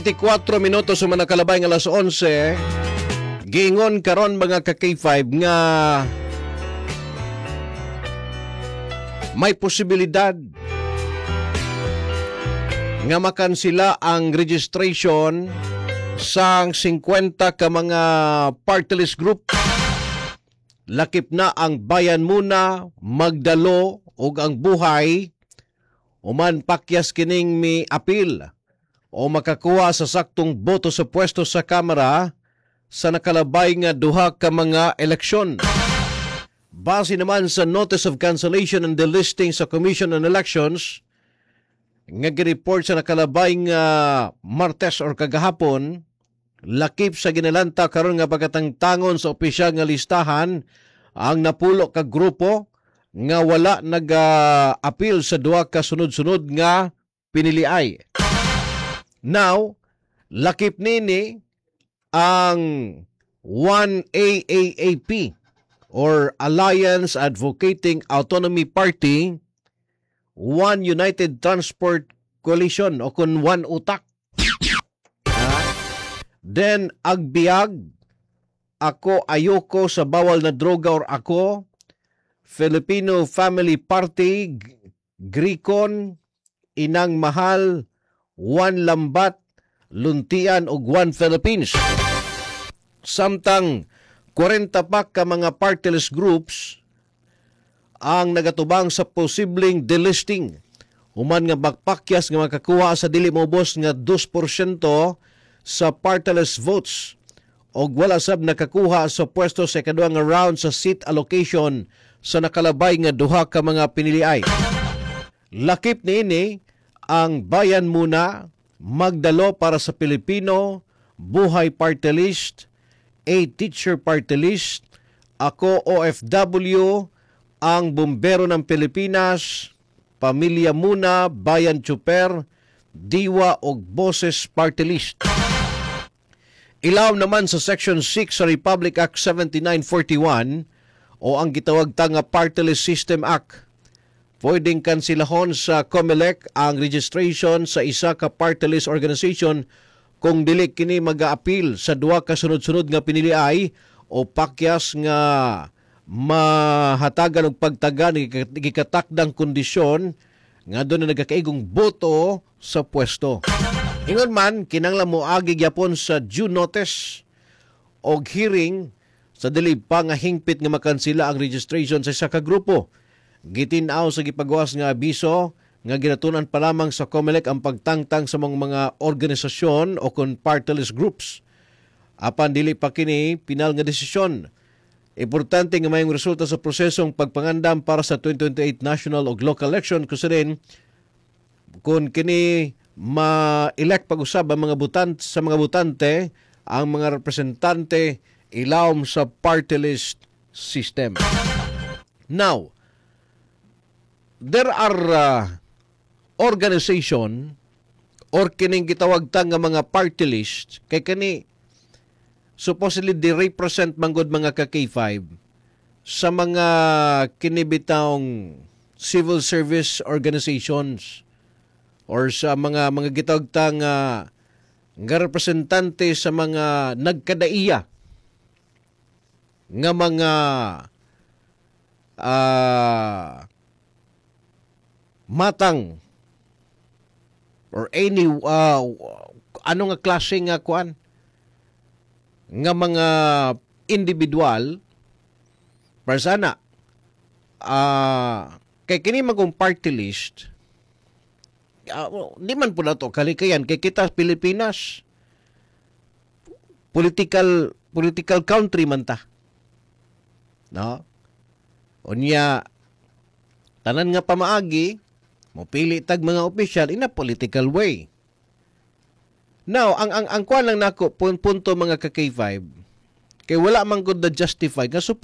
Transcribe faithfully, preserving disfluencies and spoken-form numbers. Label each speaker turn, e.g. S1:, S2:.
S1: twenty-four minutos sa manakalabay ng alas onse, giingon karon mga ka K five nga may posibilidad nga makansila ang registration sang fifty ka mga party list group. Lakip na ang Bayan Muna, Magdalo ug ang Buhay uman pakyas kining mi apil o makakuha sa saktong boto sa pwesto sa Kamara sa nakalabay nga duha ka mga eleksyon. Base naman sa Notice of Cancellation and Delisting sa Commission on Elections nga gireport sa nakalabay nga Martes or kagahapon, lakip sa ginalanta karon nga pagkatangtangon sa opisyal nga listahan ang napulo ka grupo nga wala nag-appeal sa duha ka sunod-sunod nga piniliay. Now, lakip nini ang one A A A P or Alliance Advocating Autonomy Party, One United Transport Coalition o kun One Utak. Then, Agbiag, Ako Ayoko sa Bawal na Droga or Ako, Filipino Family Party, Gricon, Inang Mahal, One Lambat, Luntian ug One Philippines. Samtang forty pa ka mga partyless groups ang nagatubang sa posibleng delisting. Human nga magpakyas nga makakuha sa dili mobos nga two percent sa partyless votes o wala sab nakakuha sa pwesto sa ikaduha nga round sa seat allocation sa nakalabay nga duha ka mga piniliay. Lakip niini ang Bayan Muna, Magdalo para sa Pilipino, Buhay Party List, A Teacher Party List, Ako O F W, ang Bumbero ng Pilipinas, Pamilya Muna, Bayan Chuper, Diwa ug Boses Party List. Ilaw naman sa Section six sa Republic Act seventy-nine forty-one o ang gitawag ta nga Party List System Act. Pwedeng kansilahon sa COMELEC ang registration sa isa ka party list organization kung dili kini mag-a-appeal sa duha ka sunod-sunod nga piniliay o pakyas nga mahatagan og pagtagan gikatakdang kondisyon nga doon na nagkakaigong boto sa pwesto. Ingon man, kinanglan mo agi gyapon sa due notice og hearing sa dili pa nga hingpit nga makansila ang registration sa isa ka grupo. Gitinaw sa gipagawas nga abiso nga ginatunan pa lamang sa COMELEC ang pagtangtang sa mga, mga organisasyon o kon party list groups. Apan dili pa kini pinal nga desisyon. Importante nga mayong resulta sa prosesong pagpangandam para sa twenty twenty-eight national o local election kasi rin kung kini ma-elect pag-usab ang mga butan sa mga butante ang mga representante ilawom sa party list system. Now, there are uh, organization or kining gitawag ta nga mga party list kay kani supposedly they represent manggod mga ka K five sa mga kinibitawng civil service organizations or sa mga mga gitawag ta nga nga representante sa mga nagkadaiya nga mga uh, matang or any uh, ano nga klase nga kuan nga mga individual para sana uh, kay kini magong party list uh, di man po na to kalikayan kay kita Pilipinas political political country man ta, no? Unya tanan nga pamaagi mopili tag mga opisyal in a political way. Now, ang ang ang kuan lang nako punto mga ka K five kay wala man gud na justify nga